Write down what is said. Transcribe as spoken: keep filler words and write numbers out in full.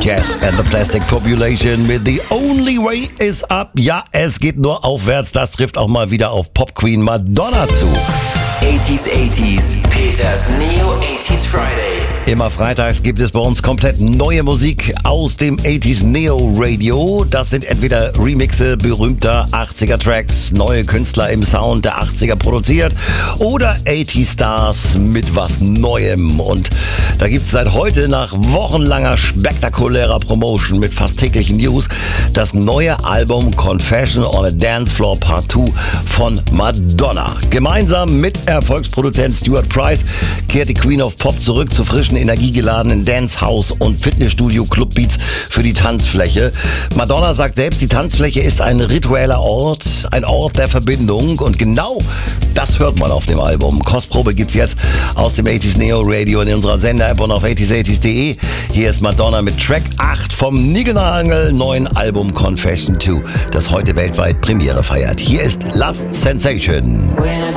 Cass and the Plastic Population mit The Only Way is Up. Ja, es geht nur aufwärts. Das trifft auch mal wieder auf Pop Queen Madonna zu. achtziger, achtziger, Peters Neo achtziger Friday. Immer freitags gibt es bei uns komplett neue Musik aus dem achtziger Neo Radio. Das sind entweder Remixe berühmter achtziger Tracks, neue Künstler im Sound der achtziger produziert oder achtziger Stars mit was Neuem. Und da gibt es seit heute nach wochenlanger spektakulärer Promotion mit fast täglichen News das neue Album Confession on a Dance Floor Part zwei von Madonna. Gemeinsam mit Erfolgsproduzent Stuart Price kehrt die Queen of Pop zurück zu frischen, energiegeladenen Dance, House und Fitnessstudio Clubbeats für die Tanzfläche. Madonna sagt selbst, die Tanzfläche ist ein ritueller Ort, ein Ort der Verbindung und genau das hört man auf dem Album. Kostprobe gibt's jetzt aus dem achtziger Neo Radio in unserer Sender-App und auf achtziger achtziger punkt de. Hier ist Madonna mit Track acht vom Nigelnagel neuen Album Confession zwei, das heute weltweit Premiere feiert. Hier ist Love Sensation. When I